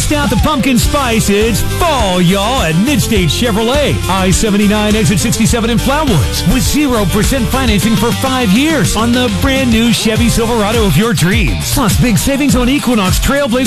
Bust out the pumpkin spice. It's fall, y'all, at Midstate Chevrolet. I-79 exit 67 in Flowood with 0% financing for 5 years on the brand new Chevy Silverado of your dreams. Plus big savings on Equinox, Trailblazer,